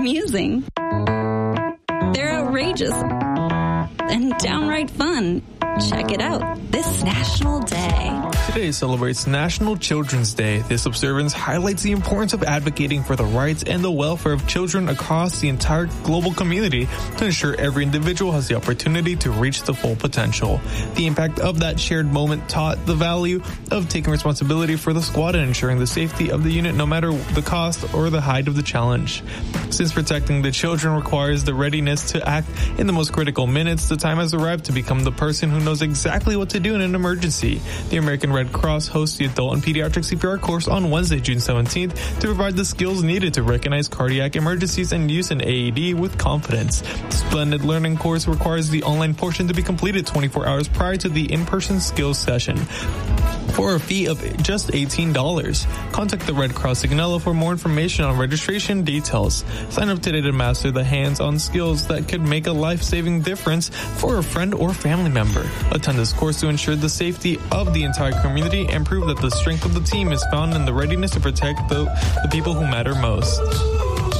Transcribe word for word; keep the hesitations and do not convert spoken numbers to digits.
amusing. They're outrageous and downright fun. Check it out this National Day. Today celebrates National Children's Day. This observance highlights the importance of advocating for the rights and the welfare of children across the entire global community to ensure every individual has the opportunity to reach the full potential. The impact of that shared moment taught the value of taking responsibility for the squad and ensuring the safety of the unit no matter the cost or the height of the challenge. Since protecting the children requires the readiness to act in the most critical minutes, the time has arrived to become the person who knows exactly what to do in an emergency. The American Red Cross hosts the Adult and Pediatric C P R course on Wednesday, June seventeenth to provide the skills needed to recognize cardiac emergencies and use an A E D with confidence. The Splendid Learning course requires the online portion to be completed twenty-four hours prior to the in-person skills session for a fee of just eighteen dollars. Contact the Red Cross Signella for more information on registration details. Sign up today to master the hands-on skills that could make a life-saving difference for a friend or family member. Attend this course to ensure the safety of the entire community and prove that the strength of the team is found in the readiness to protect the, the people who matter most.